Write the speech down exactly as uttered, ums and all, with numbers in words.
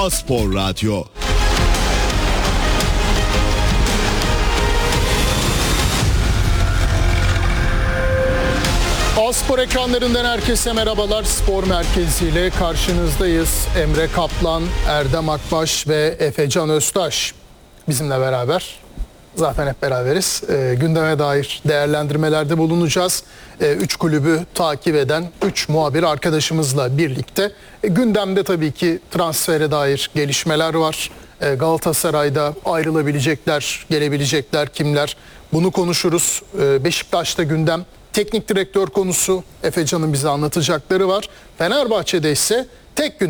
A-Spor Radyo. A-Spor ekranlarından herkese merhabalar. Spor Merkezi ile karşınızdayız. Emre Kaplan, Erdem Akbaş ve Efecan Öztaş bizimle beraber. Zaten hep beraberiz. E, gündeme dair değerlendirmelerde bulunacağız. E, üç kulübü takip eden üç muhabir arkadaşımızla birlikte. E, gündemde tabii ki transfere dair gelişmeler var. E, Galatasaray'da ayrılabilecekler, gelebilecekler kimler? Bunu konuşuruz. E, Beşiktaş'ta gündem. Teknik direktör konusu, Efecan'ın bize anlatacakları var. Fenerbahçe'de ise tek gündem.